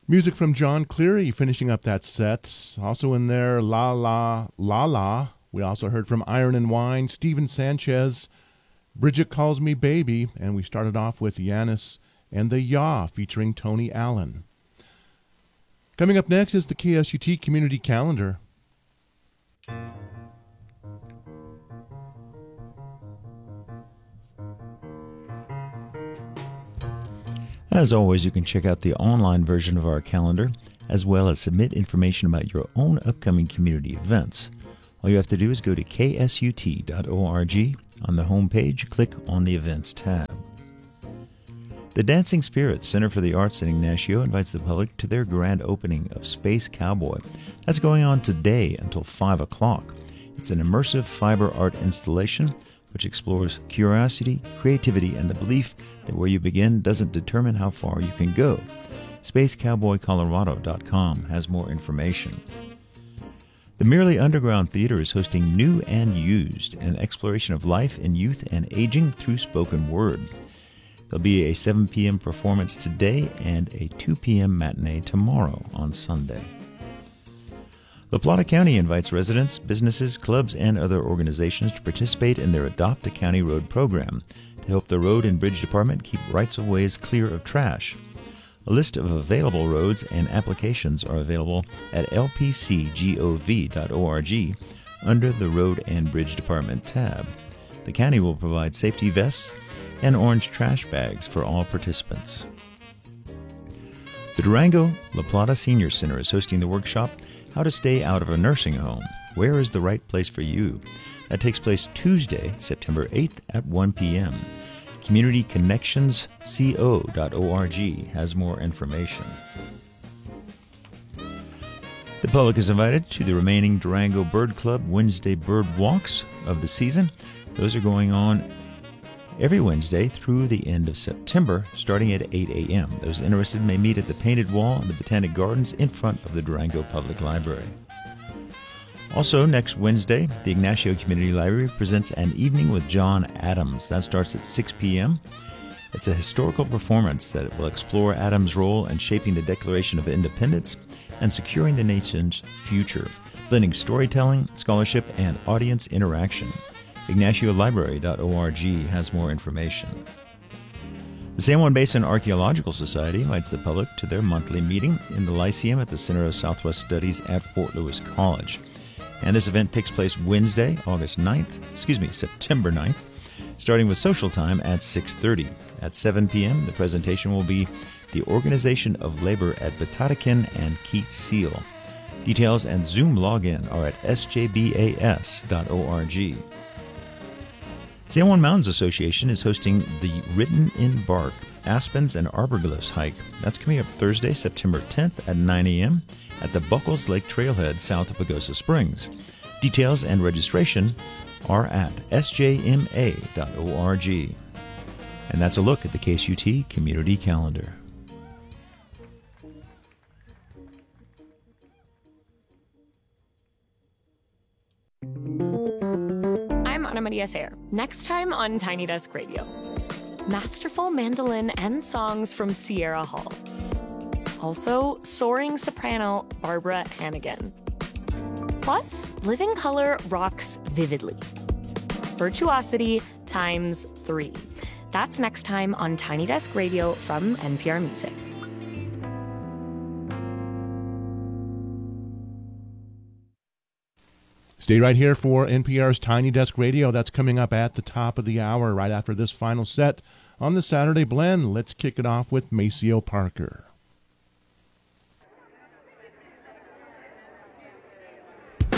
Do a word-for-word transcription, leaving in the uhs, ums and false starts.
Music from John Cleary finishing up that set. Also in there, La La La La. We also heard from Iron and Wine, Steven Sanchez, Bridget Calls Me Baby, and we started off with Yanis and the Yaw featuring Tony Allen. Coming up next is the K S U T Community Calendar. As always, you can check out the online version of our calendar, as well as submit information about your own upcoming community events. All you have to do is go to k s u t dot org. On the home page, click on the Events tab. The Dancing Spirits Center for the Arts in Ignacio invites the public to their grand opening of Space Cowboy. That's going on today until five o'clock. It's an immersive fiber art installation which explores curiosity, creativity, and the belief that where you begin doesn't determine how far you can go. space cowboy colorado dot com has more information. The Merely Underground Theater is hosting New and Used, an exploration of life in youth and aging through spoken word. There'll be a seven p.m. performance today and a two p.m. matinee tomorrow on Sunday. La Plata County invites residents, businesses, clubs, and other organizations to participate in their Adopt a County Road program to help the Road and Bridge Department keep rights-of-ways clear of trash. A list of available roads and applications are available at l p c gov dot org under the Road and Bridge Department tab. The county will provide safety vests and orange trash bags for all participants. The Durango La Plata Senior Center is hosting the workshop How to Stay Out of a Nursing Home. Where is the right place for you? That takes place Tuesday, September eighth at one p.m. community connections co dot org has more information. The public is invited to the remaining Durango Bird Club Wednesday Bird Walks of the season. Those are going on every Wednesday through the end of September, starting at eight a.m. Those interested may meet at the Painted Wall in the Botanic Gardens in front of the Durango Public Library. Also, next Wednesday, the Ignacio Community Library presents An Evening with John Adams. That starts at six p.m. It's a historical performance that will explore Adams' role in shaping the Declaration of Independence and securing the nation's future, blending storytelling, scholarship, and audience interaction. ignacio library dot org has more information. The San Juan Basin Archaeological Society invites the public to their monthly meeting in the Lyceum at the Center of Southwest Studies at Fort Lewis College. And this event takes place Wednesday, August ninth, excuse me, September ninth, starting with social time at six thirty. At seven p.m., the presentation will be The Organization of Labor at Batatakin and Keat Seal. Details and Zoom login are at s j b a s dot org. San Juan Mountains Association is hosting the Written in Bark Aspens and Arborglyphs hike. That's coming up Thursday, September tenth at nine a.m. at the Buckles Lake Trailhead south of Pagosa Springs. Details and registration are at s j m a dot org. And that's a look at the K S U T Community Calendar. I'm Ana Maria Sayer. Next time on Tiny Desk Radio, masterful mandolin and songs from Sierra Hall. Also, soaring soprano Barbara Hannigan. Plus, Living Color rocks vividly. Virtuosity times three. That's next time on Tiny Desk Radio from N P R Music. Stay right here for N P R's Tiny Desk Radio. That's coming up at the top of the hour, right after this final set on the Saturday Blend. Let's kick it off with Maceo Parker.